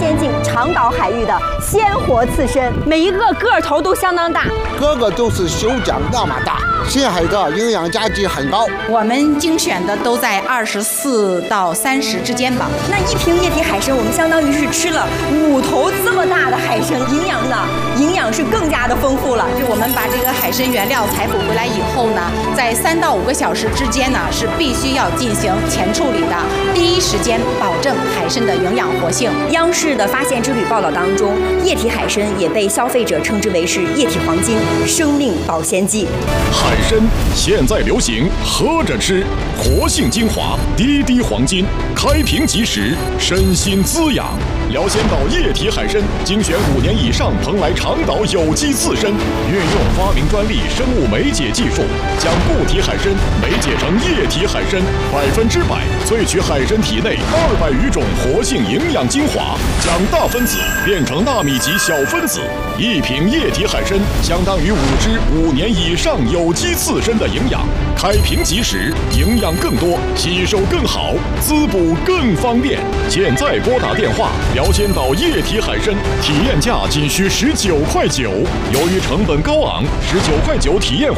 边境长岛海域的鲜活刺身，每一个个头都相当大， 个个都是手掌那么大。新海的营养价值很高， 我们精选的都在24到30之间吧。 那一瓶液体海参，我们相当于是吃了5头这么大的海参，营养是更加的丰富了。 就我们把这个海参原料采捕回来以后呢，在3到5个小时之间呢，是必须要进行前处理的，第一时间保证海参的营养活性。 央视的发现之旅报道当中，液体海参也被消费者称之为是液体黄金、生命保鲜剂。 海参现在流行喝着吃，活性精华，滴滴黄金，开瓶即食，身心滋养。辽鲜岛液体海参精选5年以上蓬莱长岛有机刺参，运用发明专利生物酶解技术，将固体海参酶解成液体海参，100%萃取海参体内200余种活性营养精华，将大分子变成纳米级小分子。一瓶液体海参相当于5只5年以上有机刺参的营养，开瓶即食，营养更多，吸收更好，滋补更方便。现在拨打电话，辽鲜岛液体海参体验价仅需19.9块，由于成本高昂，19.9块体验活